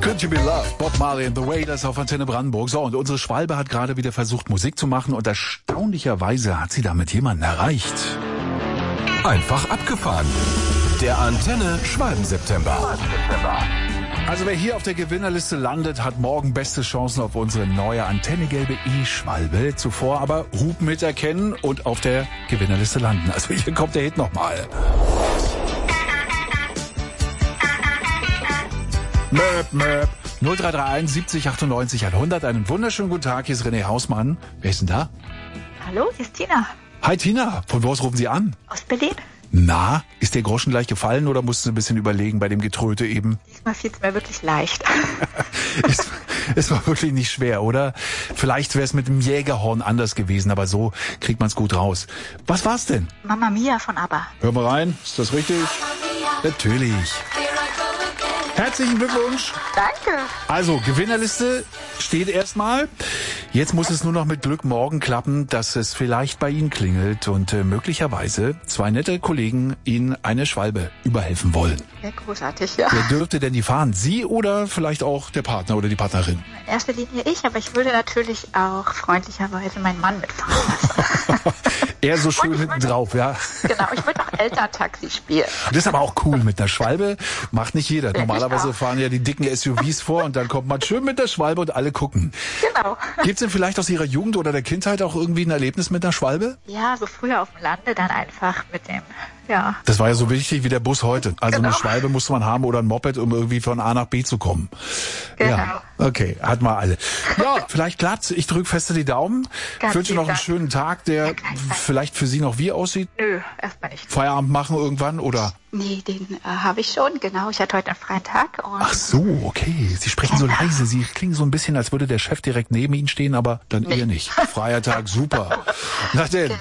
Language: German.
Could You Be Loved? Bob Marley and the Wailers auf Antenne Brandenburg. So, und unsere Schwalbe hat gerade wieder versucht, Musik zu machen und erstaunlicherweise hat sie damit jemanden erreicht. Einfach abgefahren. Der Antenne Schwalben-September. Also wer hier auf der Gewinnerliste landet, hat morgen beste Chancen auf unsere neue antennegelbe E-Schwalbe. Zuvor aber Hupen miterkennen und auf der Gewinnerliste landen. Also hier kommt der Hit nochmal. Möp, möp. 0331 70 98 100. Einen wunderschönen guten Tag. Hier ist René Hausmann. Wer ist denn da? Hallo, hier ist Tina. Hi Tina. Von wo aus rufen Sie an? Aus Berlin. Na, ist der Groschen gleich gefallen oder musst du ein bisschen überlegen bei dem Getröte eben? Diesmal fiel es mir wirklich leicht. Es war wirklich nicht schwer, oder? Vielleicht wäre es mit dem Jägerhorn anders gewesen, aber so kriegt man es gut raus. Was war's denn? Mamma Mia von ABBA. Hör mal rein, ist das richtig? Natürlich. Herzlichen Glückwunsch. Danke. Also, Gewinnerliste steht erstmal. Jetzt muss es nur noch mit Glück morgen klappen, dass es vielleicht bei Ihnen klingelt und möglicherweise zwei nette Kollegen Ihnen eine Schwalbe überhelfen wollen. Sehr großartig, ja. Wer dürfte denn die fahren? Sie oder vielleicht auch der Partner oder die Partnerin? In erster Linie ich, aber ich würde natürlich auch freundlicherweise meinen Mann mitfahren lassen. Er so schön hinten drauf, ja. Genau, ich würde auch Elterntaxi spielen. Das ist aber auch cool mit einer Schwalbe. Macht nicht jeder. Normalerweise fahren ja die dicken SUVs vor und dann kommt man schön mit der Schwalbe und alle gucken. Genau. Gibt's denn vielleicht aus Ihrer Jugend oder der Kindheit auch irgendwie ein Erlebnis mit einer Schwalbe? Ja, so früher auf dem Lande dann einfach mit dem, ja. Das war ja so wichtig wie der Bus heute. Also Genau. Eine Schwalbe musste man haben oder ein Moped, um irgendwie von A nach B zu kommen. Genau. Ja, okay, hat mal alle. Ja, vielleicht klappt's. Ich drücke feste die Daumen. Ganz Ich wünsche noch einen lieb, schönen Tag, der vielleicht für Sie noch wie aussieht. Nö, erstmal nicht. Feierabend machen irgendwann oder? Nee, den habe ich schon, genau. Ich hatte heute einen freien Tag. Und Ach so, okay. Sie sprechen so leise. Sie klingen so ein bisschen, als würde der Chef direkt neben Ihnen stehen, aber dann eher nicht. Freier Tag, super. Na denn.